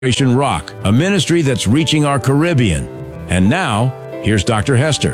Generation Rock, a ministry that's reaching our Caribbean. And now, here's Dr. Hester.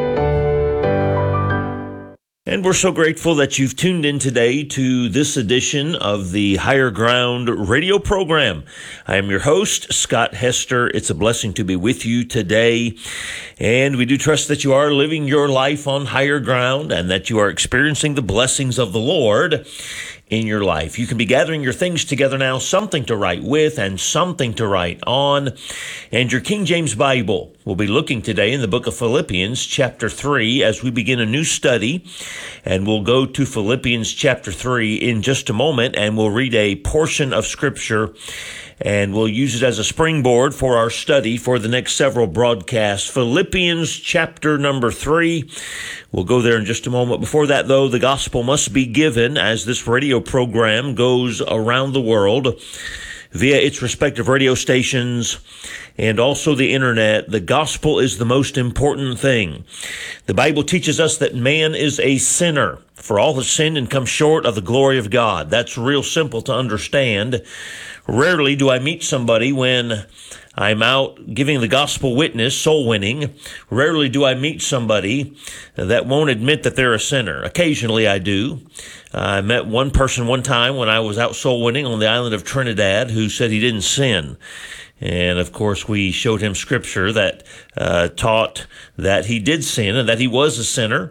And we're so grateful that you've tuned in today to this edition of the Higher Ground radio program. I am your host, Scott Hester. It's a blessing to be with you today. And we do trust that you are living your life on higher ground and that you are experiencing the blessings of the Lord in your life. You can be gathering your things together now, something to write with and something to write on. And your King James Bible. We'll be looking today in the book of Philippians chapter 3 as we begin a new study. And we'll go to Philippians chapter 3 in just a moment, and we'll read a portion of Scripture, and we'll use it as a springboard for our study for the next several broadcasts. Philippians chapter number 3. We'll go there in just a moment. Before that, though, the gospel must be given as this radio program goes around the world via its respective radio stations and also the internet. The gospel is the most important thing. The Bible teaches us that man is a sinner, for all has sinned and come short of the glory of God. That's real simple to understand. Rarely do I meet somebody when I'm out giving the gospel witness, soul winning. Rarely do I meet somebody that won't admit that they're a sinner. Occasionally I do. I met one person one time when I was out soul winning on the island of Trinidad who said he didn't sin. And of course, we showed him scripture that taught that he did sin and that he was a sinner.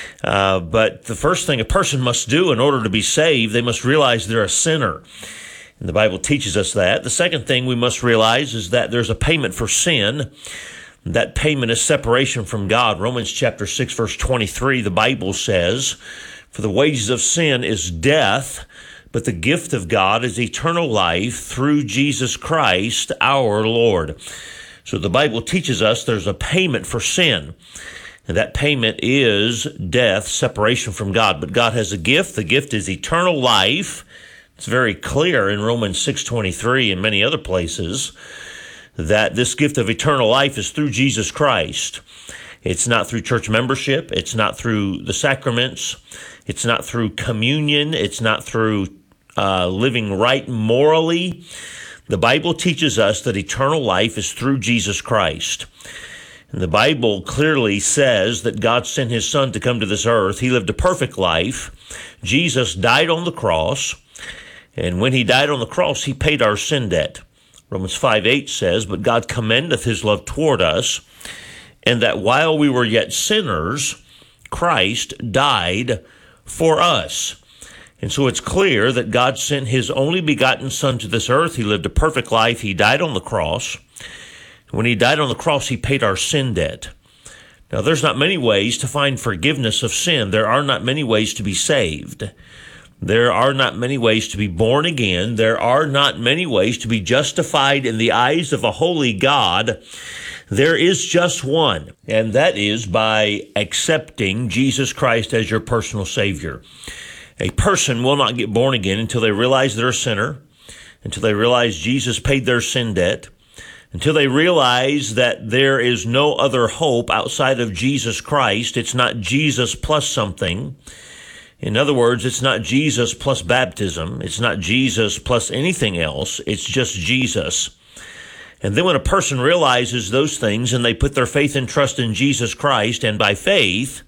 But the first thing a person must do in order to be saved, they must realize they're a sinner. And the Bible teaches us that. The second thing we must realize is that there's a payment for sin. That payment is separation from God. Romans chapter 6, verse 23, the Bible says, "For the wages of sin is death, but the gift of God is eternal life through Jesus Christ our Lord." So the Bible teaches us there's a payment for sin. And that payment is death, separation from God. But God has a gift. The gift is eternal life. It's very clear in Romans 6:23 and many other places that this gift of eternal life is through Jesus Christ. It's not through church membership. It's not through the sacraments. It's not through communion. It's not through living right morally. The Bible teaches us that eternal life is through Jesus Christ. And the Bible clearly says that God sent his son to come to this earth. He lived a perfect life. Jesus died on the cross. And when he died on the cross, he paid our sin debt. Romans 5:8 says, "But God commendeth his love toward us, and that while we were yet sinners, Christ died for us." And so it's clear that God sent his only begotten son to this earth. He lived a perfect life. He died on the cross. When he died on the cross, he paid our sin debt. Now, there's not many ways to find forgiveness of sin. There are not many ways to be saved. There are not many ways to be born again. There are not many ways to be justified in the eyes of a holy God. There is just one, and that is by accepting Jesus Christ as your personal Savior. A person will not get born again until they realize they're a sinner, until they realize Jesus paid their sin debt, until they realize that there is no other hope outside of Jesus Christ. It's not Jesus plus something. In other words, it's not Jesus plus baptism. It's not Jesus plus anything else. It's just Jesus. And then when a person realizes those things and they put their faith and trust in Jesus Christ and by faith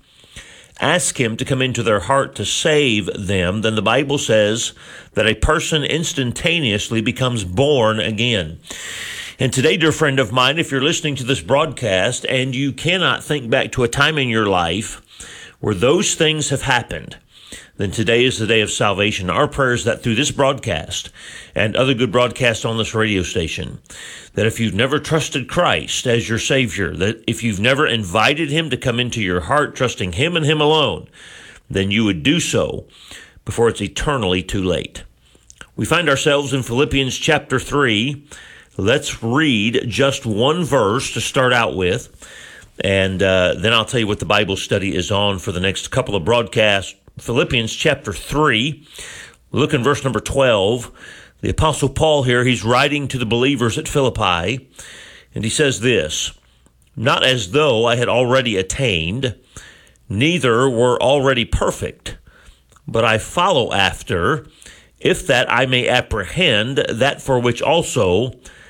ask him to come into their heart to save them, then the Bible says that a person instantaneously becomes born again. And today, dear friend of mine, if you're listening to this broadcast and you cannot think back to a time in your life where those things have happened, then today is the day of salvation. Our prayer is that through this broadcast and other good broadcasts on this radio station, that if you've never trusted Christ as your Savior, that if you've never invited him to come into your heart, trusting him and him alone, then you would do so before it's eternally too late. We find ourselves in Philippians chapter 3. Let's read just one verse to start out with, and then I'll tell you what the Bible study is on for the next couple of broadcasts. Philippians chapter 3, look in verse number 12. The Apostle Paul here, he's writing to the believers at Philippi, and he says this, "Not as though I had already attained, neither were already perfect, but I follow after, if that I may apprehend that for which also